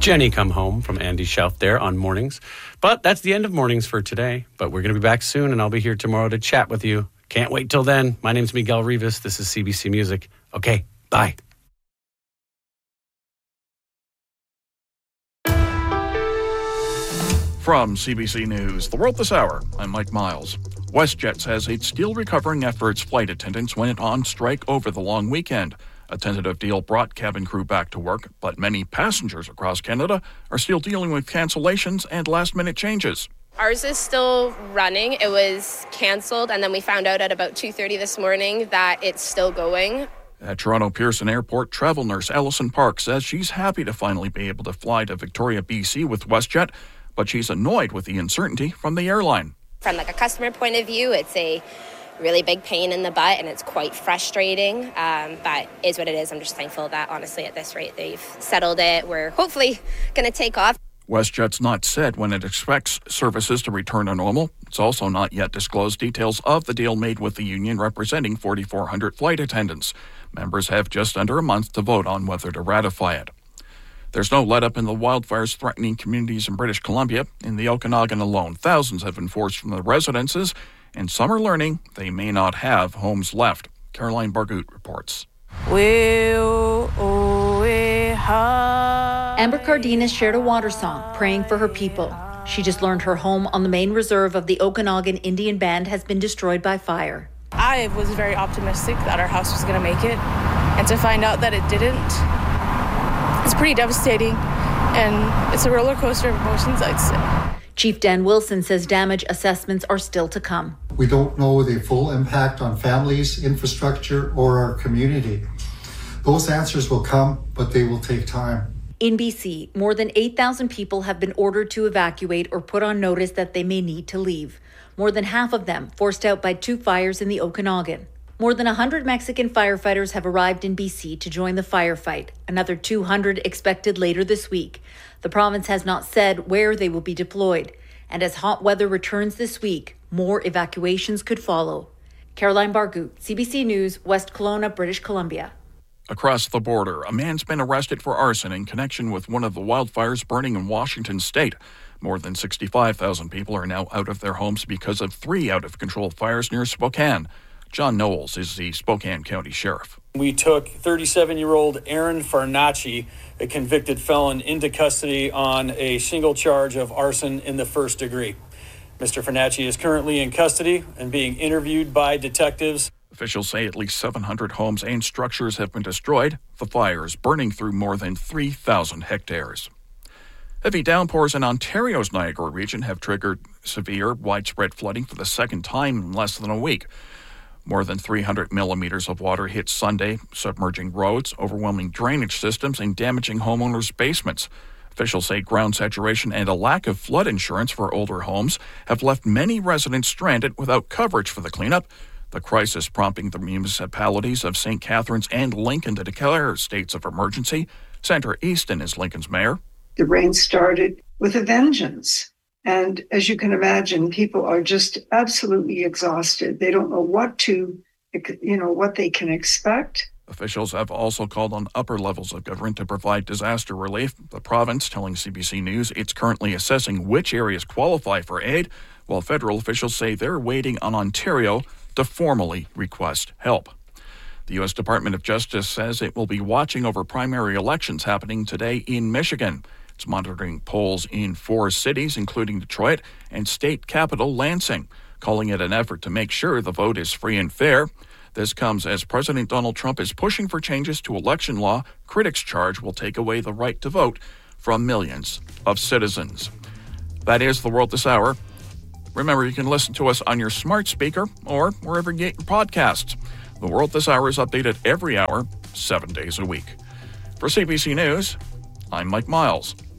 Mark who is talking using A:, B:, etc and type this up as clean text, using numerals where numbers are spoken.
A: Jenny Come Home from Andy Shelf there on Mornings. But that's the end of Mornings for today. But we're going to be back soon, and I'll be here tomorrow to chat with you. Can't wait till then. My name's Miguel Rivas. This is CBC Music. Okay, bye.
B: From CBC News, The World This Hour, I'm Mike Miles. WestJet says it's still recovering after its flight attendants went on strike over the long weekend. A tentative deal brought cabin crew back to work, but many passengers across Canada are still dealing with cancellations and last-minute changes.
C: Ours is still running. It was canceled, and then we found out at about 2:30 this morning that it's still going.
B: At Toronto Pearson Airport, travel nurse Allison Park says she's happy to finally be able to fly to Victoria, BC with WestJet, but she's annoyed with the uncertainty from the airline.
C: From a customer point of view, it's a really big pain in the butt, and it's quite frustrating, but is what it is. I'm just thankful that, honestly, at this rate, they've settled it. We're hopefully going to take off.
B: WestJet's not said when it expects services to return to normal. It's also not yet disclosed details of the deal made with the union representing 4,400 flight attendants. Members have just under a month to vote on whether to ratify it. There's no let-up in the wildfires threatening communities in British Columbia. In the Okanagan alone, thousands have been forced from their residences, and some are learning they may not have homes left. Caroline Bargut reports.
D: Amber Cardenas shared a water song, praying for her people. She just learned her home on the main reserve of the Okanagan Indian Band has been destroyed by fire.
E: I was very optimistic that our house was going to make it, and to find out that it didn't, it's pretty devastating, and it's a roller coaster of emotions, I'd say.
D: Chief Dan Wilson says damage assessments are still to come.
F: We don't know the full impact on families, infrastructure, or our community. Those answers will come, but they will take time.
D: In BC, more than 8,000 people have been ordered to evacuate or put on notice that they may need to leave. More than half of them forced out by 2 fires in the Okanagan. More than 100 Mexican firefighters have arrived in BC to join the firefight. Another 200 expected later this week. The province has not said where they will be deployed. And as hot weather returns this week, more evacuations could follow. Caroline Bargut, CBC News, West Kelowna, British Columbia.
B: Across the border, a man's been arrested for arson in connection with one of the wildfires burning in Washington state. More than 65,000 people are now out of their homes because of 3 out-of-control fires near Spokane. John Knowles is the Spokane County Sheriff.
G: We took 37-year-old Aaron Farnacci, a convicted felon, into custody on a single charge of arson in the first degree. Mr. Farnacci is currently in custody and being interviewed by detectives.
B: Officials say at least 700 homes and structures have been destroyed, the fires burning through more than 3,000 hectares. Heavy downpours in Ontario's Niagara region have triggered severe, widespread flooding for the second time in less than a week. More than 300 millimeters of water hit Sunday, submerging roads, overwhelming drainage systems, and damaging homeowners' basements. Officials say ground saturation and a lack of flood insurance for older homes have left many residents stranded without coverage for the cleanup. The crisis prompting the municipalities of St. Catharines and Lincoln to declare states of emergency. Sandra Easton is Lincoln's mayor.
H: The rain started with a vengeance. And as you can imagine, people are just absolutely exhausted. They don't know what they can expect.
B: Officials have also called on upper levels of government to provide disaster relief. The province telling CBC News it's currently assessing which areas qualify for aid, while federal officials say they're waiting on Ontario to formally request help. The U.S. Department of Justice says it will be watching over primary elections happening today in Michigan. It's monitoring polls in 4 cities, including Detroit and state capital Lansing, calling it an effort to make sure the vote is free and fair. This comes as President Donald Trump is pushing for changes to election law critics charge will take away the right to vote from millions of citizens. That is The World This Hour. Remember, you can listen to us on your smart speaker or wherever you get your podcasts. The World This Hour is updated every hour, 7 days a week. For CBC News, I'm Mike Miles.